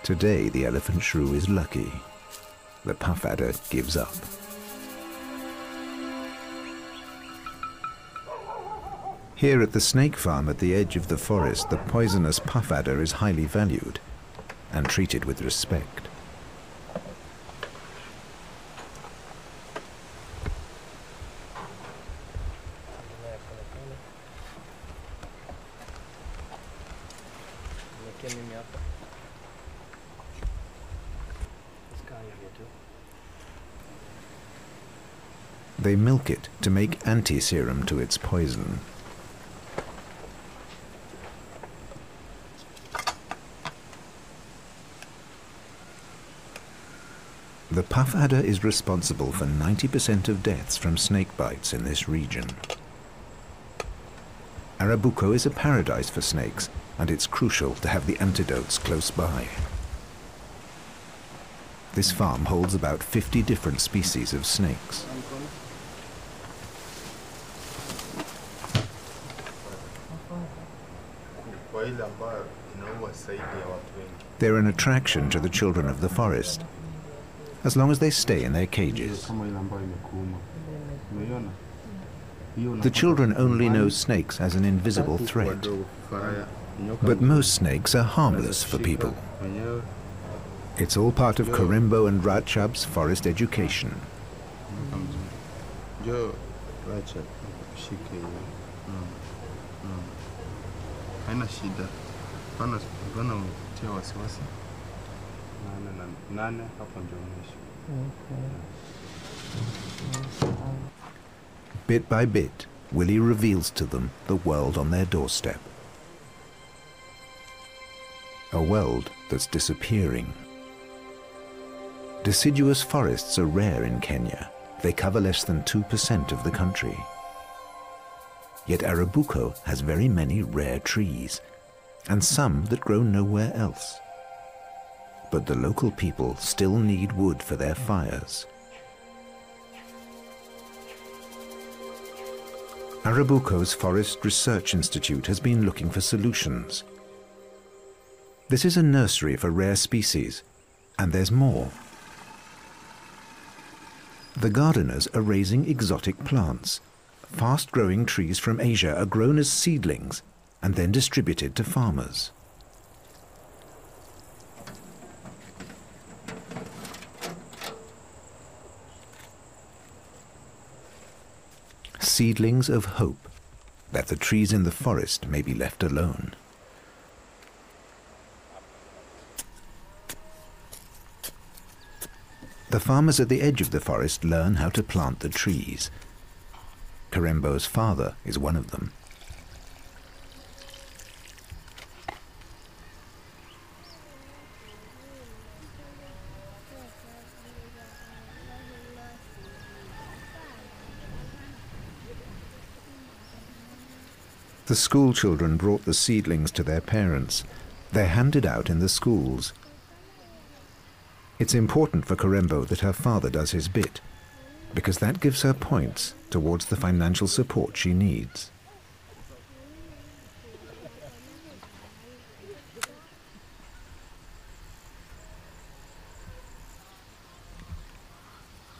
Today the elephant shrew is lucky. The puff adder gives up. Here at the snake farm at the edge of the forest, the poisonous puff adder is highly valued and treated with respect. They milk it to make anti-serum to its poison. The puff adder is responsible for 90% of deaths from snake bites in this region. Arabuko is a paradise for snakes, and it's crucial to have the antidotes close by. This farm holds about 50 different species of snakes. They're an attraction to the children of the forest, as long as they stay in their cages. The children only know snakes as an invisible threat, but most snakes are harmless for people. It's all part of Karembo and Rachab's forest education. Bit by bit, Willie reveals to them the world on their doorstep. A world that's disappearing. Deciduous forests are rare in Kenya. They cover less than 2% of the country. Yet Arabuko has very many rare trees, and some that grow nowhere else. But the local people still need wood for their fires. Arabuko's Forest Research Institute has been looking for solutions. This is a nursery for rare species, and there's more. The gardeners are raising exotic plants. Fast-growing trees from Asia are grown as seedlings and then distributed to farmers. Seedlings of hope, that the trees in the forest may be left alone. The farmers at the edge of the forest learn how to plant the trees. Karembo's father is one of them. The school children brought the seedlings to their parents. They're handed out in the schools. It's important for Karembo that her father does his bit, because that gives her points towards the financial support she needs.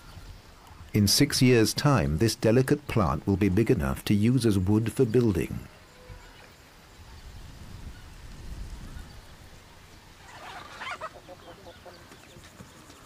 In 6 years' time, this delicate plant will be big enough to use as wood for building.